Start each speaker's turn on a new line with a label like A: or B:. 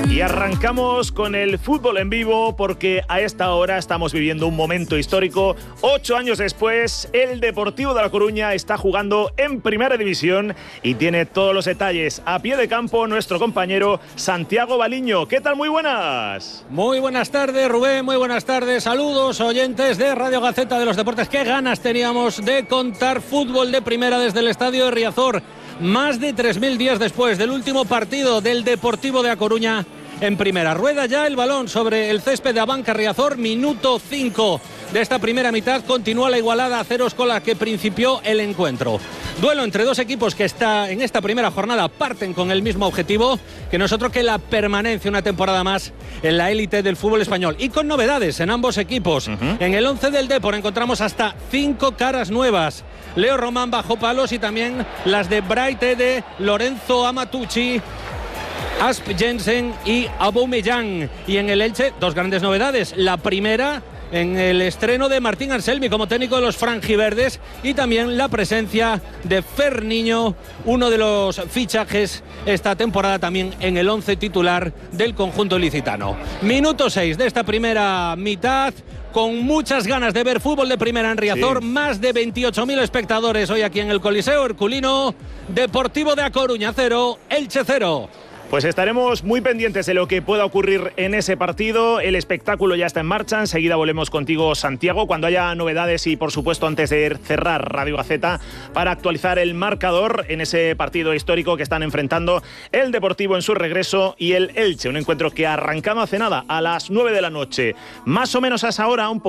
A: Y arrancamos con el fútbol en vivo porque a esta hora estamos viviendo un momento histórico. 8 años después, el Deportivo de La Coruña está jugando en Primera División y tiene todos los detalles a pie de campo nuestro compañero Santiago Baliño. ¿Qué tal? Muy buenas.
B: Muy buenas tardes, Rubén. Muy buenas tardes. Saludos, oyentes de Radio Gaceta de los Deportes. Qué ganas teníamos de contar fútbol de primera desde el estadio de Riazor. Más de 3.000 días después del último partido del Deportivo de La Coruña en primera. Rueda ya el balón sobre el césped de Abanca Riazor. Minuto 5 de esta primera mitad. Continúa la igualada a ceros con la que principió el encuentro. Duelo entre dos equipos que en esta primera jornada parten con el mismo objetivo que nosotros, que la permanencia una temporada más en la élite del fútbol español. Y con novedades en ambos equipos. En el 11 del Depor encontramos hasta 5 caras nuevas. Leo Román bajo palos y también las de Braite, de Lorenzo Amatucci, Asp Jensen y Aubameyang. Y en el Elche, dos grandes novedades. La primera, en el estreno de Martín Anselmi como técnico de los franjiverdes, y también la presencia de Fer Niño, uno de los fichajes esta temporada también en el 11 titular del conjunto ilicitano. Minuto 6 de esta primera mitad, con muchas ganas de ver fútbol de primera en Riazor. Sí. Más de 28.000 espectadores hoy aquí en el Coliseo Herculino. Deportivo de A Coruña 0, Elche 0.
A: Pues estaremos muy pendientes de lo que pueda ocurrir en ese partido. El espectáculo ya está en marcha. Enseguida volvemos contigo, Santiago, cuando haya novedades y, por supuesto, antes de cerrar Radio Gaceta, para actualizar el marcador en ese partido histórico que están enfrentando el Deportivo en su regreso y el Elche. Un encuentro que ha arrancado hace nada, a las 9 de la noche. Más o menos a esa hora, un poco